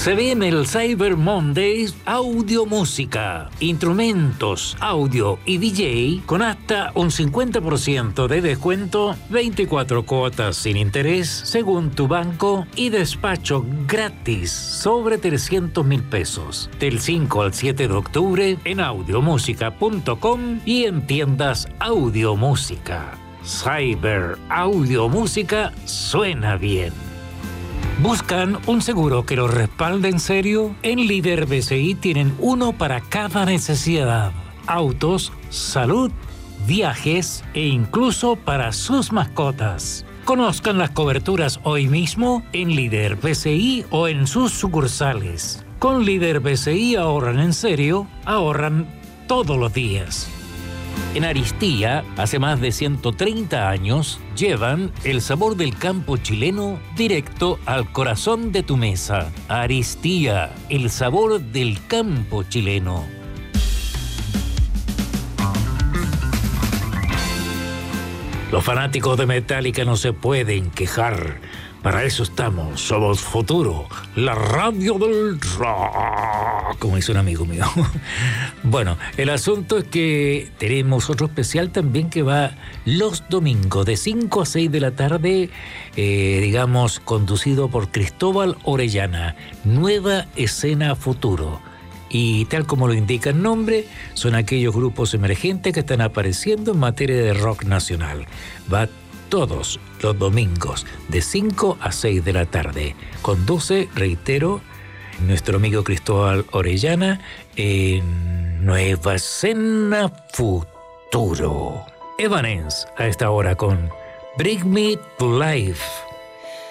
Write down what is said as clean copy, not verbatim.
Se viene el Cyber Monday Audio Música, instrumentos, audio y DJ con hasta un 50% de descuento, 24 cuotas sin interés según tu banco y despacho gratis sobre 300.000 pesos. Del 5 al 7 de octubre en audiomusica.com y en tiendas Audio Música. Cyber Audio Música suena bien. ¿Buscan un seguro que los respalde en serio? En Líder BCI tienen uno para cada necesidad. Autos, salud, viajes e incluso para sus mascotas. Conozcan las coberturas hoy mismo en Líder BCI o en sus sucursales. Con Líder BCI ahorran en serio, ahorran todos los días. En Aristía, hace más de 130 años, llevan el sabor del campo chileno directo al corazón de tu mesa. Aristía, el sabor del campo chileno. Los fanáticos de Metallica no se pueden quejar. Para eso estamos. Somos Futuro, la radio del rock, como dice un amigo mío. Bueno, el asunto es que tenemos otro especial también que va los domingos de 5 a 6 de la tarde, digamos, conducido por Cristóbal Orellana. Nueva Escena Futuro. Y tal como lo indica el nombre, son aquellos grupos emergentes que están apareciendo en materia de rock nacional. Va todos los domingos de 5 a 6 de la tarde. Conduce, reitero, nuestro amigo Cristóbal Orellana en Nueva Escena Futuro. Evanescence a esta hora con Bring Me to Life.